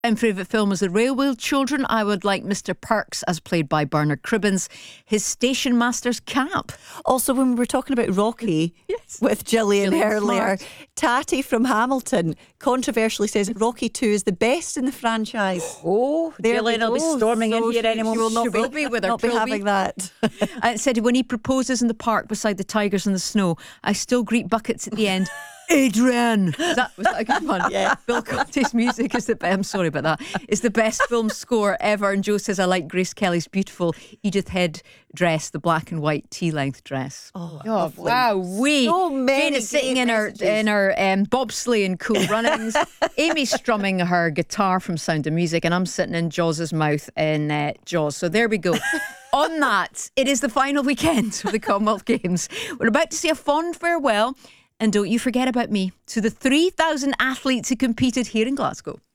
And favourite film is The Railway Children. I would like Mr. Perks, as played by Bernard Cribbins, his station master's cap. Also, when we were talking about Rocky with Gillian earlier, Smart. Tatty from Hamilton controversially says Rocky 2 is the best in the franchise. Oh, There Gillian we will be go. storming in So here any she moment. will not be with her not be trilby. having that. It said when he proposes in the park beside the tigers in the snow, I still greet buckets at the end. Adrian! Was that a good one? Yeah. Bill Conti's music is the best. I'm sorry about that. It's the best film score ever. And Joe says, I like Grace Kelly's beautiful Edith Head dress, the black and white tea-length dress. Oh, wow. So many Jane is sitting great in her messages. bobsleigh and Cool Runnings. Amy's strumming her guitar from Sound of Music, and I'm sitting in Jaws' mouth in Jaws. So there we go. On that, it is the final weekend of the Commonwealth Games. We're about to see a fond farewell. And don't you forget about me, to the 3,000 athletes who competed here in Glasgow.